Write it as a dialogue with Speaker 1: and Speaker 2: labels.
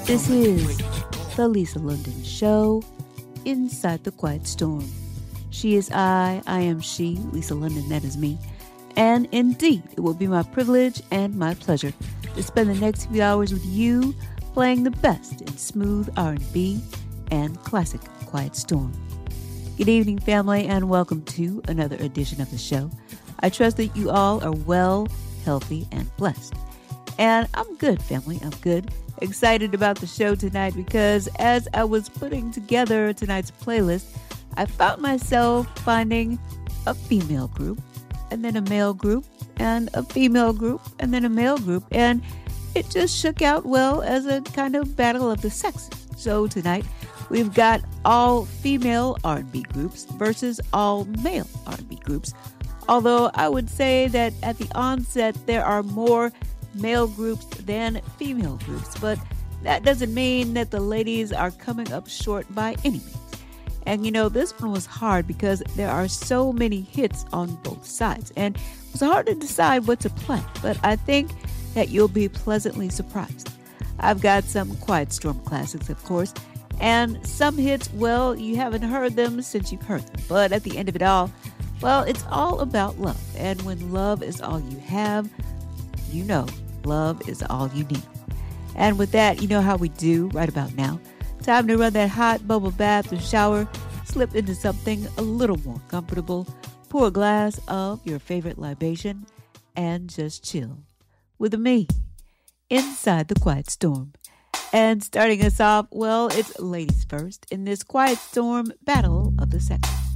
Speaker 1: This is the Lisa London Show, Inside the Quiet Storm. She is I am she, Lisa London, that is me. And indeed, it will be my privilege and my pleasure to spend the next few hours with you playing the best in smooth R&B and classic Quiet Storm. Good evening, family, and welcome to another edition of the show. I trust that you all are well, healthy, and blessed. And I'm good, family, I'm good. Excited about the show tonight because as I was putting together tonight's playlist, I found myself finding a female group, and then a male group, and a female group, and then a male group, and it just shook out well as a kind of battle of the sexes. So tonight, we've got all female R&B groups versus all male R&B groups. Although I would say that at the onset, there are more male groups than female groups, but that doesn't mean that the ladies are coming up short by any means. And you know, this one was hard because there are so many hits on both sides, and it was hard to decide what to play, but I think that you'll be pleasantly surprised. I've got some Quiet Storm classics, of course, and some hits, well, you haven't heard them since you've heard them, but at the end of it all, well, it's all about love, and when love is all you have, you know love is all you need. And with that, you know how we do right about now. Time to run that hot bubble bath or shower, slip into something a little more comfortable, pour a glass of your favorite libation, and just chill with me inside the Quiet Storm. And starting us off, well, it's ladies first in this Quiet Storm battle of the sexes.